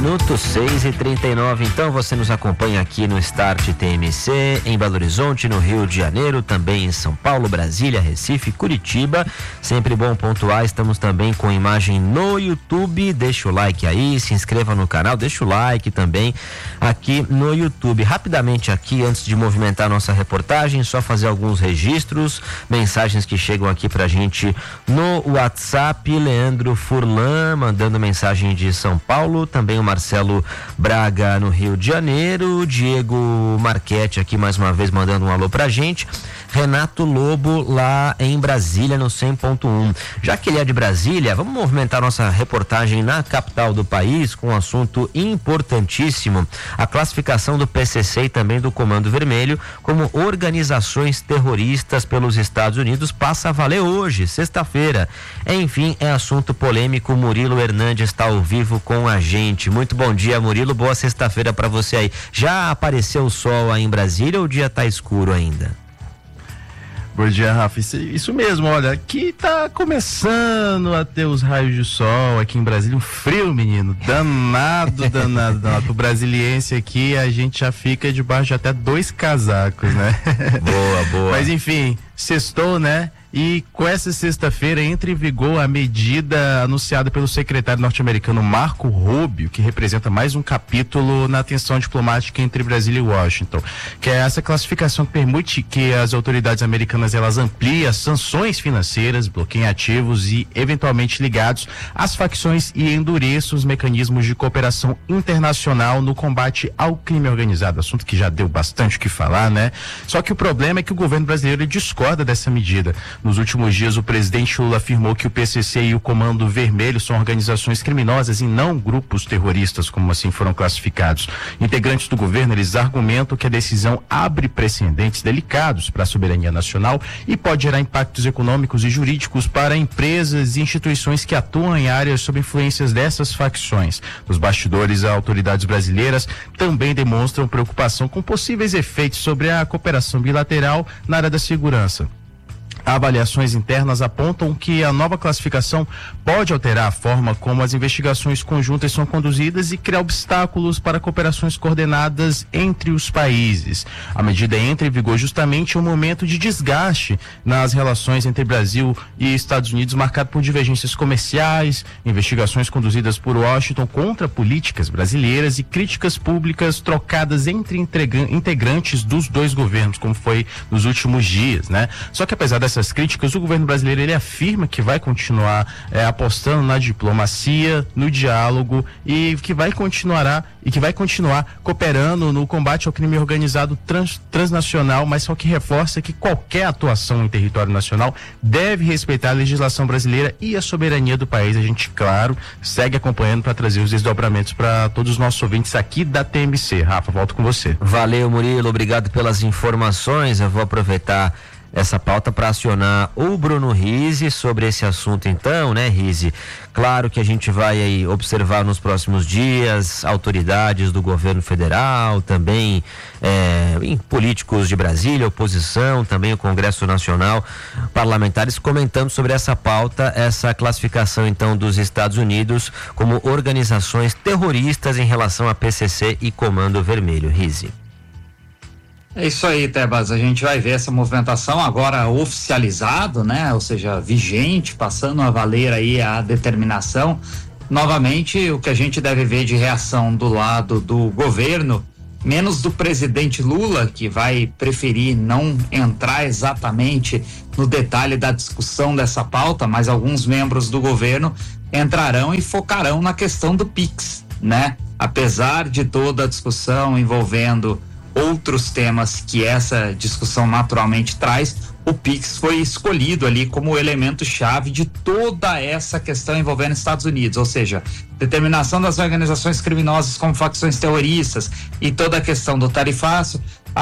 minutos, 6h39. Então você nos acompanha aqui no Start TMC, em Belo Horizonte, no Rio de Janeiro, também em São Paulo, Brasília, Recife, Curitiba. Sempre bom pontuar. Estamos também com imagem no YouTube. Deixa o like aí, se inscreva no canal, deixa o like também aqui no YouTube. Rapidamente aqui, antes de movimentar nossa reportagem, só fazer alguns registros, mensagens que chegam aqui pra gente no WhatsApp. Leandro Furlan mandando mensagem de São Paulo, também o Marcelo Braga no Rio de Janeiro, Diego Marchetti aqui mais uma vez mandando um alô pra gente, Renato Lobo lá em Brasília no 100.1. Já que ele é de Brasília, vamos movimentar nossa reportagem na capital do país com um assunto importantíssimo: a classificação do PCC e também do Comando Vermelho como organizações terroristas pelos Estados Unidos passa a valer hoje, sexta-feira. Enfim, é assunto polêmico. Murilo Hernandes está ao vivo com a gente. Muito bom dia, Murilo, boa sexta-feira para você aí. Já apareceu o sol aí em Brasília ou o dia tá escuro ainda? Bom dia, Rafa. Isso mesmo, olha, aqui tá começando a ter os raios de sol aqui em Brasília, um frio, menino, danado. Pro brasiliense aqui, a gente já fica debaixo de até 2 casacos, né? Boa. Mas enfim, sextou, né? E com essa sexta-feira entra em vigor a medida anunciada pelo secretário norte-americano Marco Rubio, que representa mais um capítulo na tensão diplomática entre Brasília e Washington, que é essa classificação que permite que as autoridades americanas elas ampliem as sanções financeiras, bloqueiem ativos e eventualmente ligados às facções e endureçam os mecanismos de cooperação internacional no combate ao crime organizado, assunto que já deu bastante o que falar, né? Só que o problema é que o governo brasileiro discorda dessa medida. Nos últimos dias, o presidente Lula afirmou que o PCC e o Comando Vermelho são organizações criminosas e não grupos terroristas, como assim foram classificados. Integrantes do governo, eles argumentam que a decisão abre precedentes delicados para a soberania nacional e pode gerar impactos econômicos e jurídicos para empresas e instituições que atuam em áreas sob influências dessas facções. Nos bastidores, as autoridades brasileiras também demonstram preocupação com possíveis efeitos sobre a cooperação bilateral na área da segurança. Avaliações internas apontam que a nova classificação pode alterar a forma como as investigações conjuntas são conduzidas e criar obstáculos para cooperações coordenadas entre os países. A medida entra em vigor justamente em um momento de desgaste nas relações entre Brasil e Estados Unidos, marcado por divergências comerciais, investigações conduzidas por Washington contra políticas brasileiras e críticas públicas trocadas entre integrantes dos dois governos, como foi nos últimos dias, né? Só que apesar dessas críticas, o governo brasileiro ele afirma que vai continuar apostando na diplomacia, no diálogo e que vai continuar cooperando no combate ao crime organizado transnacional, mas só que reforça que qualquer atuação em território nacional deve respeitar a legislação brasileira e a soberania do país. A gente, claro, segue acompanhando para trazer os desdobramentos para todos os nossos ouvintes aqui da TMC. Rafa, volto com você. Valeu, Murilo, obrigado pelas informações. Eu vou aproveitar essa pauta para acionar o Bruno Rizzi sobre esse assunto então, né, Rizzi? Claro que a gente vai aí observar nos próximos dias autoridades do governo federal, também políticos de Brasília, oposição, também o Congresso Nacional, parlamentares comentando sobre essa pauta, essa classificação então dos Estados Unidos como organizações terroristas em relação a PCC e Comando Vermelho. Rizzi. É isso aí, Tebas, a gente vai ver essa movimentação agora oficializado, né? Ou seja, vigente, passando a valer aí a determinação. Novamente, o que a gente deve ver de reação do lado do governo, menos do presidente Lula, que vai preferir não entrar exatamente no detalhe da discussão dessa pauta, mas alguns membros do governo entrarão e focarão na questão do PIX, né? Apesar de toda a discussão envolvendo outros temas que essa discussão naturalmente traz, o PIX foi escolhido ali como elemento-chave de toda essa questão envolvendo Estados Unidos, ou seja, determinação das organizações criminosas como facções terroristas e toda a questão do tarifaço.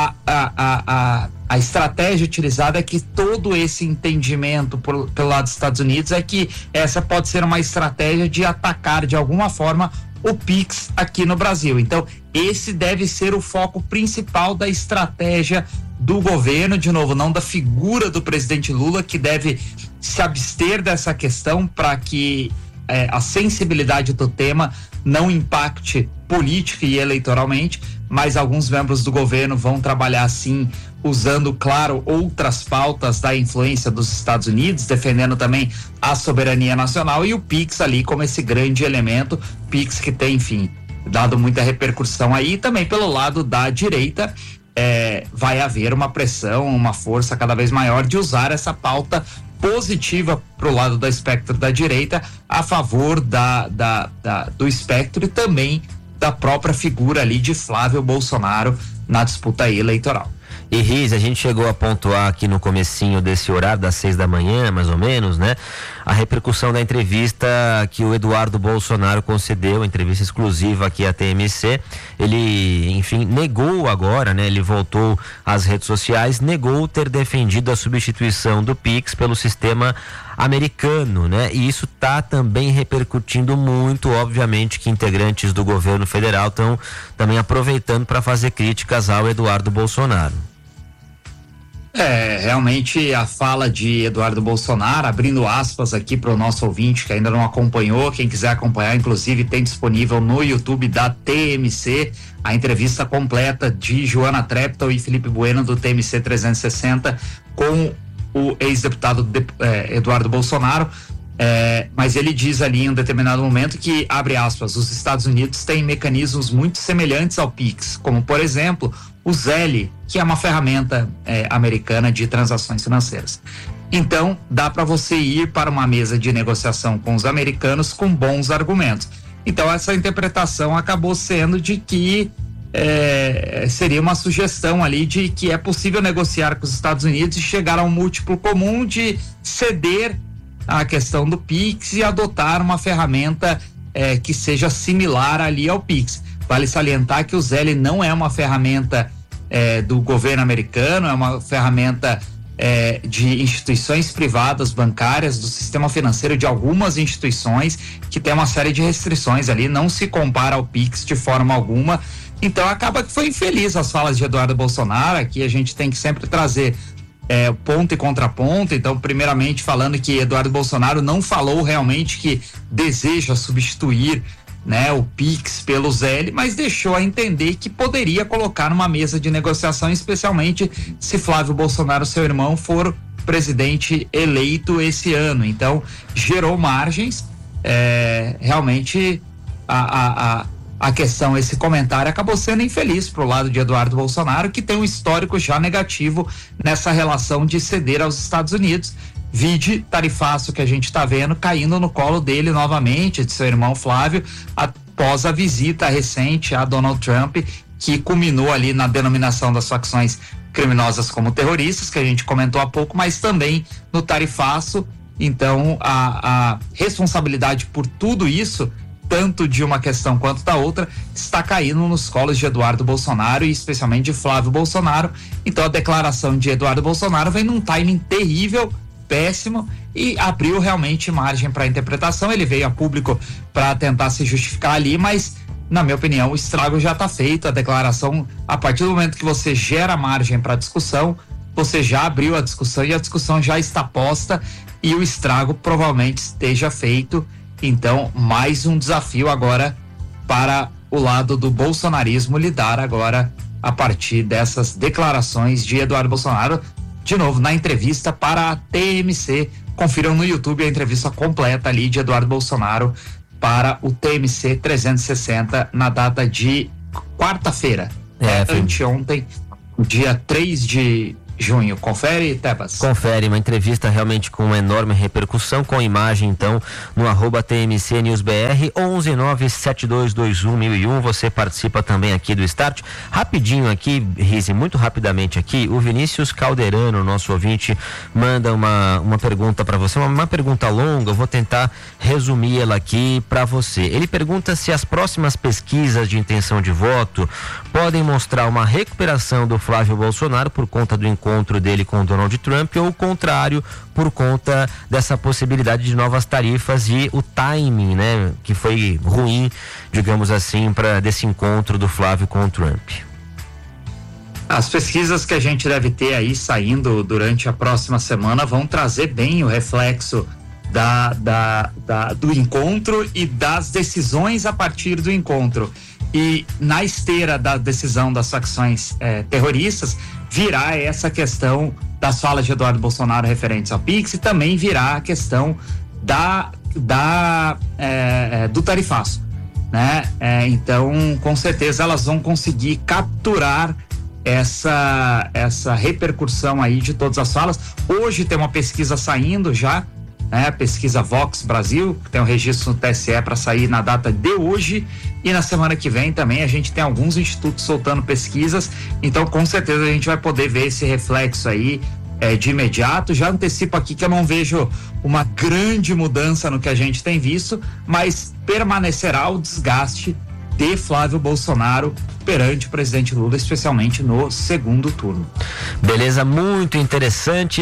A estratégia utilizada é que todo esse entendimento pelo lado dos Estados Unidos é que essa pode ser uma estratégia de atacar de alguma forma o PIX aqui no Brasil. Então, esse deve ser o foco principal da estratégia do governo, de novo, não da figura do presidente Lula, que deve se abster dessa questão para que a sensibilidade do tema não impacte política e eleitoralmente, mas alguns membros do governo vão trabalhar sim, usando, claro, outras pautas da influência dos Estados Unidos, defendendo também a soberania nacional, e o PIX ali como esse grande elemento, PIX que tem, enfim, dado muita repercussão aí. Também pelo lado da direita, vai haver uma pressão, uma força cada vez maior de usar essa pauta positiva para o lado do espectro da direita, a favor do espectro e também da própria figura ali de Flávio Bolsonaro na disputa eleitoral. E Riz, a gente chegou a pontuar aqui no comecinho desse horário, das 6 da manhã, mais ou menos, né? A repercussão da entrevista que o Eduardo Bolsonaro concedeu, entrevista exclusiva aqui à TMC. Ele, enfim, negou agora, né? Ele voltou às redes sociais, negou ter defendido a substituição do PIX pelo sistema americano, né? E isso tá também repercutindo muito, obviamente que integrantes do governo federal estão também aproveitando para fazer críticas ao Eduardo Bolsonaro. Realmente a fala de Eduardo Bolsonaro, abrindo aspas aqui para o nosso ouvinte que ainda não acompanhou, quem quiser acompanhar, inclusive tem disponível no YouTube da TMC a entrevista completa de Joana Treptow e Felipe Bueno do TMC 360 com o ex-deputado Eduardo Bolsonaro. Mas ele diz ali em um determinado momento que, abre aspas, os Estados Unidos têm mecanismos muito semelhantes ao PIX, como por exemplo o Zelle, que é uma ferramenta americana de transações financeiras. Então dá para você ir para uma mesa de negociação com os americanos com bons argumentos. Então essa interpretação acabou sendo de que seria uma sugestão ali de que é possível negociar com os Estados Unidos e chegar a um múltiplo comum de ceder a questão do PIX e adotar uma ferramenta que seja similar ali ao PIX. Vale salientar que o Zelle não é uma ferramenta do governo americano, é uma ferramenta de instituições privadas bancárias, do sistema financeiro de algumas instituições que tem uma série de restrições ali, não se compara ao PIX de forma alguma. Então acaba que foi infeliz as falas de Eduardo Bolsonaro. Aqui a gente tem que sempre trazer ponto e contraponto. Então, primeiramente falando que Eduardo Bolsonaro não falou realmente que deseja substituir, né, o PIX pelo Zelle, mas deixou a entender que poderia colocar numa mesa de negociação, especialmente se Flávio Bolsonaro, seu irmão, for presidente eleito esse ano. Então gerou margens. Realmente a questão, esse comentário acabou sendo infeliz pro lado de Eduardo Bolsonaro, que tem um histórico já negativo nessa relação de ceder aos Estados Unidos. Vide tarifaço que a gente está vendo caindo no colo dele novamente, de seu irmão Flávio, após a visita recente a Donald Trump, que culminou ali na denominação das facções criminosas como terroristas, que a gente comentou há pouco, mas também no tarifaço. Então a responsabilidade por tudo isso, tanto de uma questão quanto da outra, está caindo nos colos de Eduardo Bolsonaro e especialmente de Flávio Bolsonaro. Então a declaração de Eduardo Bolsonaro vem num timing terrível, péssimo, e abriu realmente margem para interpretação. Ele veio a público para tentar se justificar ali, mas na minha opinião o estrago já está feito. A declaração, a partir do momento que você gera margem para discussão, você já abriu a discussão e a discussão já está posta e o estrago provavelmente esteja feito. Então, mais um desafio agora para o lado do bolsonarismo lidar agora a partir dessas declarações de Eduardo Bolsonaro. De novo, na entrevista para a TMC, confiram no YouTube a entrevista completa ali de Eduardo Bolsonaro para o TMC 360 na data de quarta-feira, anteontem, dia 3 de junho. Confere, Tebas? Confere, uma entrevista realmente com uma enorme repercussão, com imagem então no @TMC News BR 11972211001. Você participa também aqui do Start. Rapidinho aqui, Rize, muito rapidamente aqui, o Vinícius Calderano, nosso ouvinte, manda uma pergunta para você, uma pergunta longa, eu vou tentar resumir ela aqui para você. Ele pergunta se as próximas pesquisas de intenção de voto podem mostrar uma recuperação do Flávio Bolsonaro por conta do encontro dele com o Donald Trump, ou o contrário, por conta dessa possibilidade de novas tarifas e o timing, né, que foi ruim, digamos assim, desse encontro do Flávio com o Trump. As pesquisas que a gente deve ter aí saindo durante a próxima semana vão trazer bem o reflexo do encontro e das decisões a partir do encontro. E na esteira da decisão das facções terroristas, virá essa questão das falas de Eduardo Bolsonaro referentes ao PIX e também virá a questão do tarifaço, né? Então, com certeza elas vão conseguir capturar essa repercussão aí de todas as falas. Hoje tem uma pesquisa saindo já, né? Pesquisa Vox Brasil, que tem um registro no TSE para sair na data de hoje, e na semana que vem também a gente tem alguns institutos soltando pesquisas, então com certeza a gente vai poder ver esse reflexo aí de imediato. Já antecipo aqui que eu não vejo uma grande mudança no que a gente tem visto, mas permanecerá o desgaste de Flávio Bolsonaro perante o presidente Lula, especialmente no segundo turno. Beleza, muito interessante,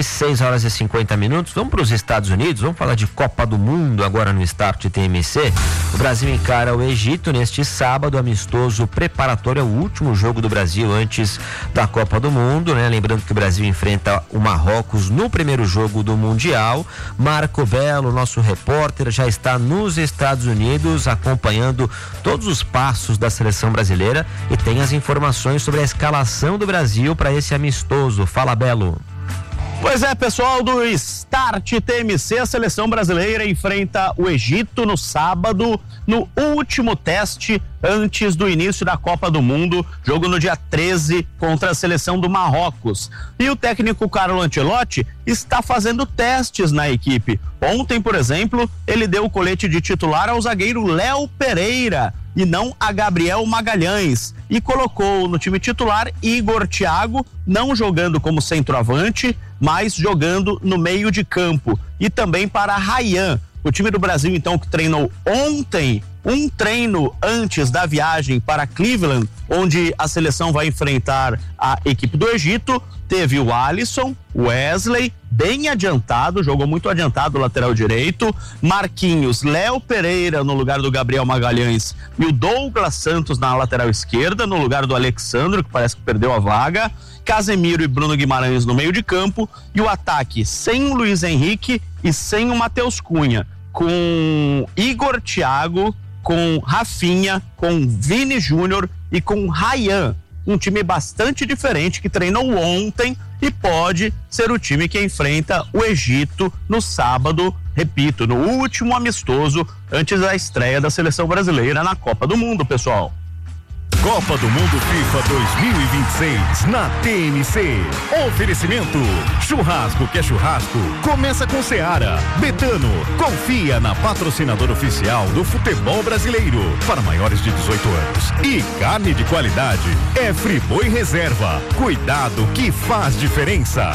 6h50. Vamos para os Estados Unidos, vamos falar de Copa do Mundo agora no Start TMC. O Brasil encara o Egito neste sábado, amistoso preparatório, é o último jogo do Brasil antes da Copa do Mundo, né? Lembrando que o Brasil enfrenta o Marrocos no primeiro jogo do Mundial. Marco Belo, nosso repórter, já está nos Estados Unidos acompanhando todos os passos da seleção brasileira e tem as informações sobre a escalação do Brasil para esse amistoso. Fala, Belo. Pois é, pessoal do Start TMC, a seleção brasileira enfrenta o Egito no sábado, no último teste antes do início da Copa do Mundo, jogo no dia 13 contra a seleção do Marrocos. E o técnico Carlo Ancelotti está fazendo testes na equipe. Ontem, por exemplo, ele deu o colete de titular ao zagueiro Léo Pereira e não a Gabriel Magalhães, e colocou no time titular Igor Thiago, não jogando como centroavante, mas jogando no meio de campo, e também para Ryan. O time do Brasil, então, que treinou ontem, um treino antes da viagem para Cleveland, onde a seleção vai enfrentar a equipe do Egito, teve o Alisson, Wesley, bem adiantado, jogou muito adiantado o lateral direito, Marquinhos, Léo Pereira no lugar do Gabriel Magalhães e o Douglas Santos na lateral esquerda, no lugar do Alexandro, que parece que perdeu a vaga, Casemiro e Bruno Guimarães no meio de campo, e o ataque sem o Luiz Henrique e sem o Matheus Cunha, com Igor Thiago, com Rafinha, com Vini Júnior e com Ryan. Um time bastante diferente que treinou ontem e pode ser o time que enfrenta o Egito no sábado, repito, no último amistoso antes da estreia da seleção brasileira na Copa do Mundo, pessoal. Copa do Mundo FIFA 2026 na TMC. Oferecimento: churrasco que é churrasco, começa com Seara. Betano, confia na patrocinadora oficial do futebol brasileiro para maiores de 18 anos. E carne de qualidade é Friboi Reserva. Cuidado que faz diferença.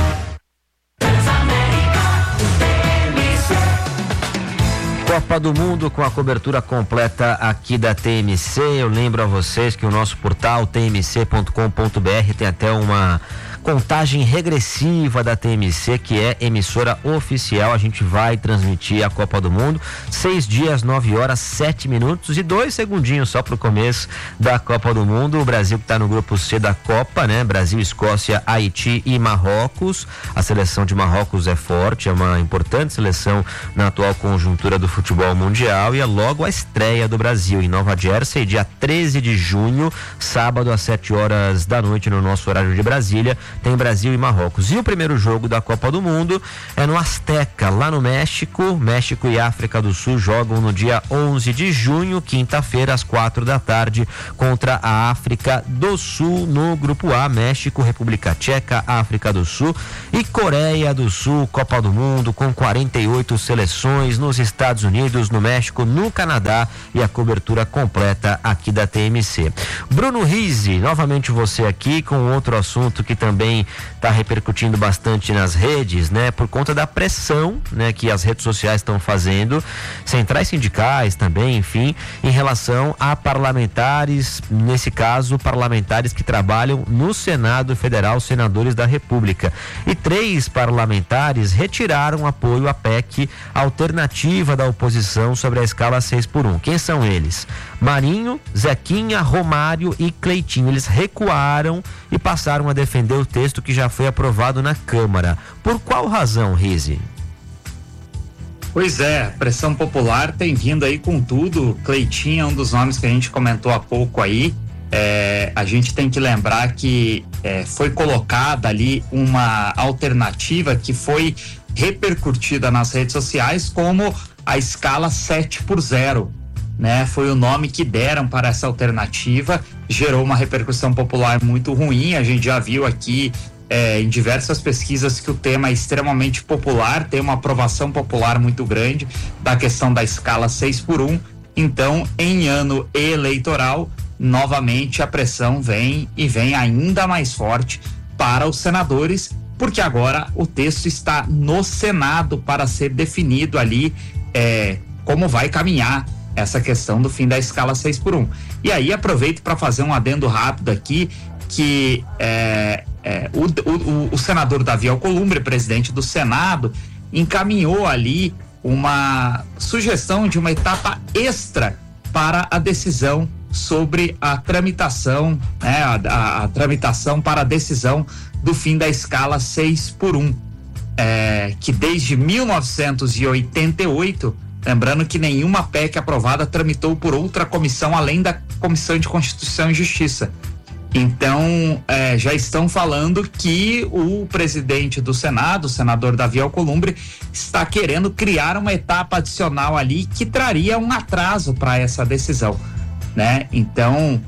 Copa do Mundo com a cobertura completa aqui da TMC. Eu lembro a vocês que o nosso portal tmc.com.br tem até uma contagem regressiva da TMC, que é emissora oficial. A gente vai transmitir a Copa do Mundo, 6 dias, 9h07 e 2 segundinhos só pro começo da Copa do Mundo. O Brasil que está no grupo C da Copa, né? Brasil, Escócia, Haiti e Marrocos. A seleção de Marrocos é forte, é uma importante seleção na atual conjuntura do futebol mundial, e é logo a estreia do Brasil em Nova Jersey, dia 13 de junho, sábado às 7h no nosso horário de Brasília. Tem Brasil e Marrocos. E o primeiro jogo da Copa do Mundo é no Azteca, lá no México. México e África do Sul jogam no dia 11 de junho, quinta-feira, às 4h, contra a África do Sul no grupo A. México, República Tcheca, África do Sul e Coreia do Sul. Copa do Mundo com 48 seleções nos Estados Unidos, no México, no Canadá, e a cobertura completa aqui da TMC. Bruno Rizzi, novamente você aqui com outro assunto que também está repercutindo bastante nas redes, né? Por conta da pressão, né, que as redes sociais estão fazendo, centrais sindicais também, enfim, em relação a parlamentares, nesse caso, parlamentares que trabalham no Senado Federal, senadores da República. E 3 parlamentares retiraram apoio à PEC alternativa da oposição sobre a escala 6x1. Quem são eles? Marinho, Zequinha, Romário e Cleitinho. Eles recuaram e passaram a defender o texto que já foi aprovado na Câmara. Por qual razão, Rizzi? Pois é, pressão popular tem vindo aí com tudo. Cleitinho é um dos nomes que a gente comentou há pouco aí. A gente tem que lembrar que foi colocada ali uma alternativa que foi repercutida nas redes sociais como a escala 7x0, né? Foi o nome que deram para essa alternativa, gerou uma repercussão popular muito ruim. A gente já viu aqui em diversas pesquisas que o tema é extremamente popular, tem uma aprovação popular muito grande da questão da escala 6x1. Então, em ano eleitoral, novamente a pressão vem ainda mais forte para os senadores, porque agora o texto está no Senado para ser definido ali como vai caminhar essa questão do fim da escala 6x1. E aí aproveito para fazer um adendo rápido aqui, que o senador Davi Alcolumbre, presidente do Senado, encaminhou ali uma sugestão de uma etapa extra para a decisão sobre a tramitação, né, a tramitação para a decisão do fim da escala 6x1, que desde 1988, lembrando que nenhuma PEC aprovada tramitou por outra comissão além da Comissão de Constituição e Justiça. Então, já estão falando que o presidente do Senado, o senador Davi Alcolumbre, está querendo criar uma etapa adicional ali que traria um atraso para essa decisão, né? Então,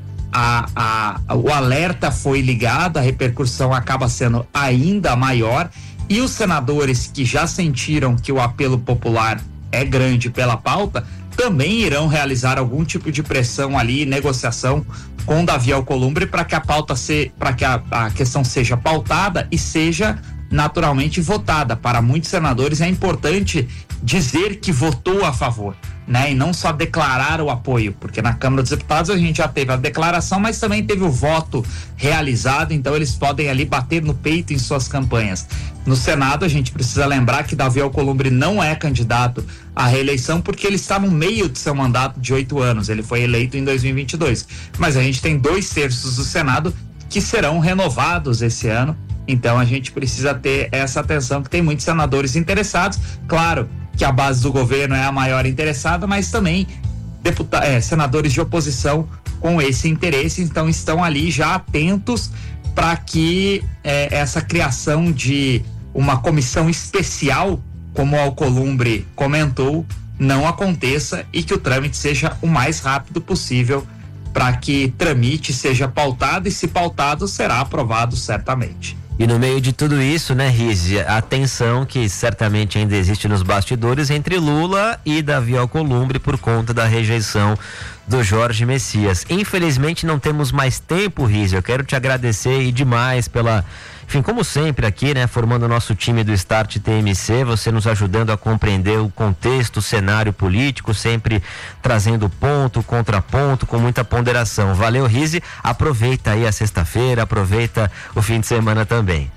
o alerta foi ligado, a repercussão acaba sendo ainda maior, e os senadores que já sentiram que o apelo popular é grande pela pauta também irão realizar algum tipo de pressão ali, negociação com Davi Alcolumbre para que a pauta para que a questão seja pautada e seja naturalmente votada. Para muitos senadores é importante dizer que votou a favor, né? E não só declarar o apoio, porque na Câmara dos Deputados a gente já teve a declaração, mas também teve o voto realizado, então eles podem ali bater no peito em suas campanhas. No Senado a gente precisa lembrar que Davi Alcolumbre não é candidato à reeleição porque ele está no meio de seu mandato de 8 anos, ele foi eleito em 2022, mas a gente tem 2/3 do Senado que serão renovados esse ano, então a gente precisa ter essa atenção, que tem muitos senadores interessados. Claro que a base do governo é a maior interessada, mas também senadores de oposição com esse interesse, então estão ali já atentos para que essa criação de uma comissão especial, como o Alcolumbre comentou, não aconteça e que o trâmite seja o mais rápido possível para que tramite, seja pautado, e se pautado será aprovado certamente. E no meio de tudo isso, né, Rizzi, a tensão que certamente ainda existe nos bastidores entre Lula e Davi Alcolumbre por conta da rejeição do Jorge Messias. Infelizmente não temos mais tempo, Rizzi. Eu quero te agradecer e demais pela, enfim, como sempre aqui, né, formando o nosso time do Start TMC, você nos ajudando a compreender o contexto, o cenário político, sempre trazendo ponto, contraponto, com muita ponderação. Valeu, Rizzi. Aproveita aí a sexta-feira, aproveita o fim de semana também.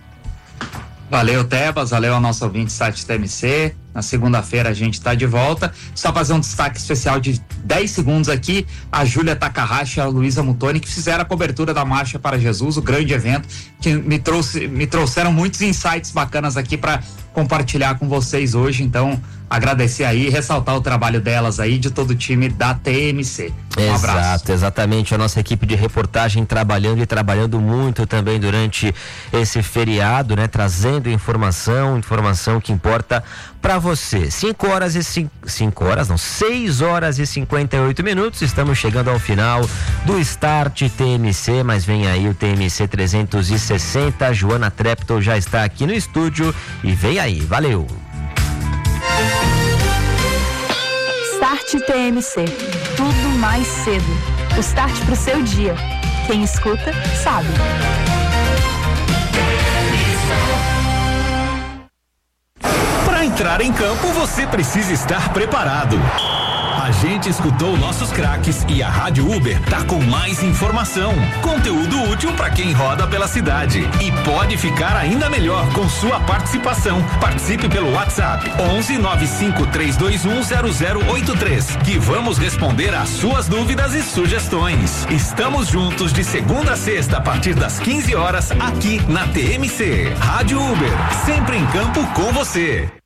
Valeu, Tebas, valeu ao nosso ouvinte Start TMC. Na segunda-feira a gente está de volta. Só fazer um destaque especial de 10 segundos aqui, a Júlia Takahashi e a Luísa Mutoni, que fizeram a cobertura da Marcha para Jesus, o grande evento, que me trouxeram muitos insights bacanas aqui para compartilhar com vocês hoje. Então, agradecer aí e ressaltar o trabalho delas aí, de todo o time da TMC. Um abraço. Exato, exatamente, a nossa equipe de reportagem trabalhando muito também durante esse feriado, né? Trazendo informação que importa para você. 6 horas e 58 minutos, estamos chegando ao final do Start TMC, mas vem aí o TMC 360, Joana Treptow já está aqui no estúdio e vem aí, valeu! Start TMC, tudo mais cedo. O start pro seu dia. Quem escuta, sabe. Para entrar em campo, você precisa estar preparado. A gente escutou nossos craques e a Rádio Uber tá com mais informação, conteúdo útil para quem roda pela cidade e pode ficar ainda melhor com sua participação. Participe pelo WhatsApp 119532100083, que vamos responder às suas dúvidas e sugestões. Estamos juntos de segunda a sexta a partir das 15 horas aqui na TMC. Rádio Uber, sempre em campo com você.